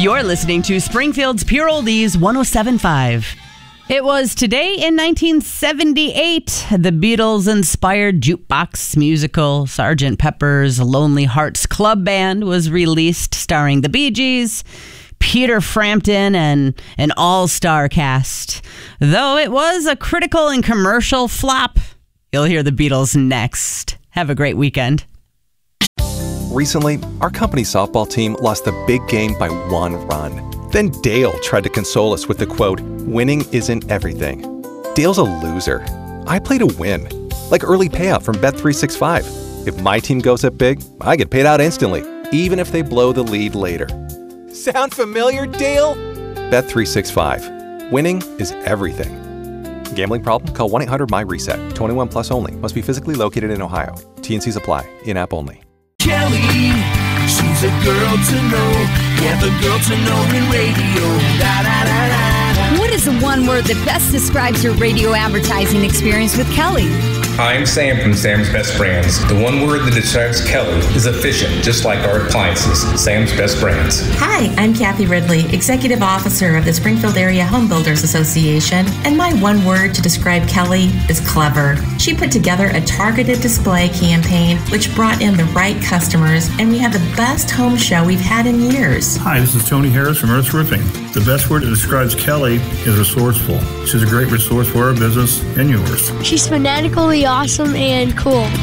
You're listening to Springfield's Pure Oldies 107.5. It was today in 1978, the Beatles-inspired jukebox musical Sgt. Pepper's Lonely Hearts Club Band was released, starring the Bee Gees, Peter Frampton, and an all-star cast. Though it was a critical and commercial flop. You'll hear the Beatles next. Have a great weekend. Recently, our company softball team lost the big game by 1 run. Then Dale tried to console us with the quote, "Winning isn't everything." Dale's a loser. I play to win, like early payout from Bet365. If my team goes up big, I get paid out instantly, even if they blow the lead later. Sound familiar, Dale? Bet365. Winning is everything. Gambling problem? Call 1-800-MY-RESET. 21 plus only. Must be physically located in Ohio. T&Cs apply. In-app only. Kelly, she's a girl to know. Yeah, the girl to know in radio. Da, da, da, da. What is the one word that best describes your radio advertising experience with Kelly? I'm Sam from Sam's Best Brands. The one word that describes Kelly is efficient, just like our appliances. Sam's Best Brands. Hi, I'm Kathy Ridley, Executive Officer of the Springfield Area Home Builders Association, and my one word to describe Kelly is clever. She put together a targeted display campaign which brought in the right customers, and we had the best home show we've had in years. Hi, this is Tony Harris from Earth Roofing. The best word that describes Kelly is resourceful. She's a great resource for our business and yours. She's fanatically awesome and cool.